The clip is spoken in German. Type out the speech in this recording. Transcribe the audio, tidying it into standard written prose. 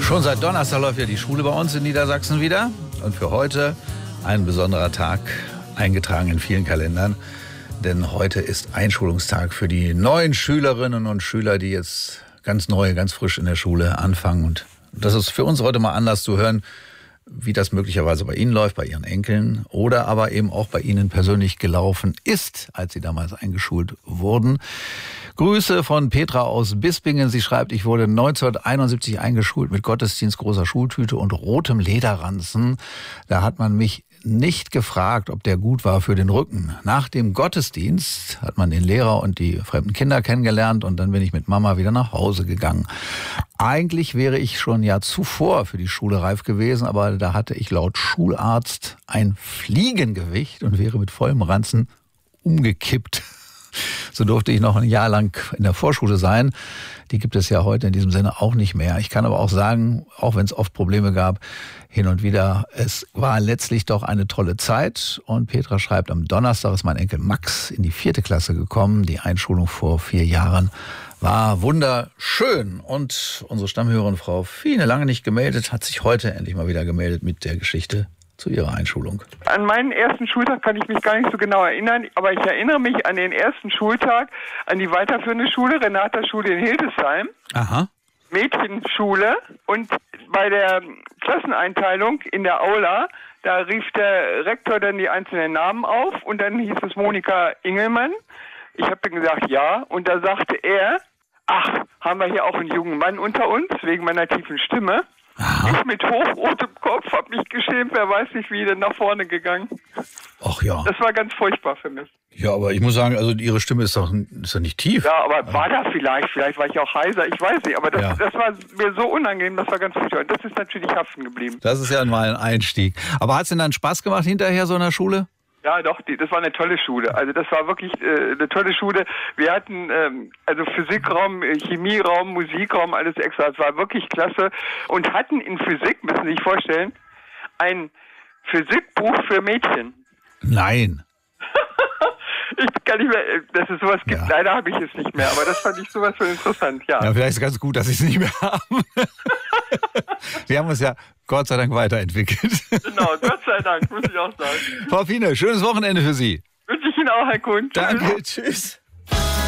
Schon seit Donnerstag läuft ja die Schule bei uns in Niedersachsen wieder. Und für heute ein besonderer Tag, eingetragen in vielen Kalendern. Denn heute ist Einschulungstag für die neuen Schülerinnen und Schüler, die jetzt ganz neu, ganz frisch in der Schule anfangen. Und das ist für uns heute mal anders zu hören, wie das möglicherweise bei Ihnen läuft, bei Ihren Enkeln oder aber eben auch bei Ihnen persönlich gelaufen ist, als Sie damals eingeschult wurden. Grüße von Petra aus Bispingen. Sie schreibt, ich wurde 1971 eingeschult mit Gottesdienst, großer Schultüte und rotem Lederranzen. Da hat man mich nicht gefragt, ob der gut war für den Rücken. Nach dem Gottesdienst hat man den Lehrer und die fremden Kinder kennengelernt und dann bin ich mit Mama wieder nach Hause gegangen. Eigentlich wäre ich schon ein Jahr zuvor für die Schule reif gewesen, aber da hatte ich laut Schularzt ein Fliegengewicht und wäre mit vollem Ranzen umgekippt. So durfte ich noch ein Jahr lang in der Vorschule sein. Die gibt es ja heute in diesem Sinne auch nicht mehr. Ich kann aber auch sagen, auch wenn es oft Probleme gab, hin und wieder, es war letztlich doch eine tolle Zeit. Und Petra schreibt, am Donnerstag ist mein Enkel Max in die 4. Klasse gekommen. Die Einschulung vor 4 Jahren war wunderschön. Und unsere Stammhörerin Frau Fiene, lange nicht gemeldet, hat sich heute endlich mal wieder gemeldet mit der Geschichte zu ihrer Einschulung. An meinen ersten Schultag kann ich mich gar nicht so genau erinnern, aber ich erinnere mich an den ersten Schultag, an die weiterführende Schule, Renata-Schule in Hildesheim. Aha. Mädchenschule, und bei der Klasseneinteilung in der Aula, da rief der Rektor dann die einzelnen Namen auf und dann hieß es Monika Ingelmann. Ich habe dann gesagt, ja, und da sagte er, ach, haben wir hier auch einen jungen Mann unter uns, wegen meiner tiefen Stimme. Aha. Ich mit hochrotem Kopf habe mich geschämt, wer weiß nicht wie, denn nach vorne gegangen. Ach ja. Das war ganz furchtbar für mich. Ja, aber ich muss sagen, also Ihre Stimme ist doch nicht tief. Ja, aber war da vielleicht war ich auch heiser, ich weiß nicht, aber das war mir so unangenehm, das war ganz furchtbar. Das ist natürlich haften geblieben. Das ist ja mal ein Einstieg. Aber hat es denn dann Spaß gemacht hinterher so in der Schule? Ja, doch, das war eine tolle Schule. Also das war wirklich eine tolle Schule. Wir hatten also Physikraum, Chemieraum, Musikraum, alles extra. Es war wirklich klasse. Und hatten in Physik, müssen Sie sich vorstellen, ein Physikbuch für Mädchen. Nein. Ich kann nicht mehr, dass es sowas gibt. Ja. Leider habe ich es nicht mehr, aber das fand ich sowas von interessant, ja. Ja, vielleicht ist es ganz gut, dass ich es nicht mehr habe. Wir haben uns ja Gott sei Dank weiterentwickelt. Genau, Gott sei Dank, muss ich auch sagen. Frau Fiene, schönes Wochenende für Sie. Wünsche ich Ihnen auch, Herr Kuhn. Danke, tschüss.